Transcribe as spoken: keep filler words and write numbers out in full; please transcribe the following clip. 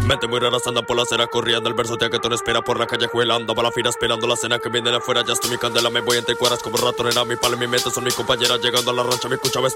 Mente muy raras andan por la acera corriendo. El verso te que tú no espera por la calle juelando. Va la fila esperando la cena que viene de afuera. Ya estoy mi candela, me voy entre cuadras como rato, nena. Mi palo y mi mente son mis compañeras. Llegando a la rancha, mi cuchaba